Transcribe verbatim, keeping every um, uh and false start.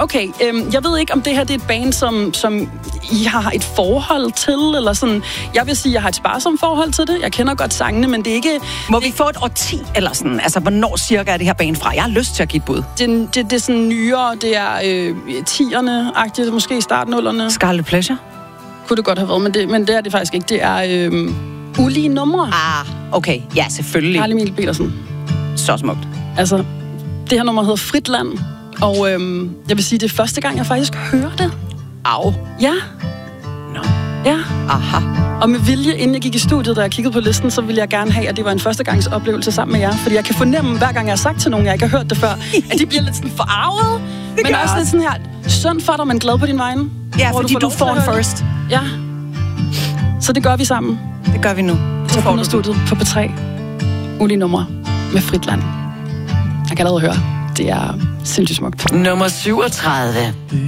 okay. Øhm, jeg ved ikke, om det her det er et band, som, som I har et forhold til, eller sådan. Jeg vil sige, at jeg har et sparsomt forhold til det. Jeg kender godt sangene, men det er ikke... Må vi få et årti, eller sådan? Altså, hvornår cirka er det her band fra? Jeg har lyst til at give et bud. Det, det, det er sådan nyere, det er øh, tierne-agtigt, måske i startnullerne. Scarlet Pleasure? Kunne det godt have været, men det, men det er det faktisk ikke. Det er øh, ulige numre. Ah, okay. Ja, selvfølgelig. Carl Emil Petersen. Så smukt. Altså, det her nummer hedder Fritland, og øh, jeg vil sige, det er første gang, jeg faktisk hører det. Au. Ja. Nå. Ja. Aha. Og med vilje, inden jeg gik i studiet, da jeg kiggede på listen, så ville jeg gerne have, at det var en førstegangs oplevelse sammen med jer. Fordi jeg kan fornemme, hver gang jeg har sagt til nogen, jeg ikke har hørt det før, at de bliver lidt sådan forarvet. Men også lidt sådan her, synd for dig, men glad på din vegne. Ja, fordi du får, du får den first. Ja. Så det gør vi sammen. Det gør vi nu. Så får du studiet på P tre. Ulige numre med Fritland. Jeg kan allerede høre, det er sindssygt smukt. Nummer syvogtredive.